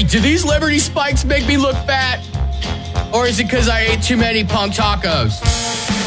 Wait, do these Liberty spikes make me look fat? Or is it because I ate too many punk tacos?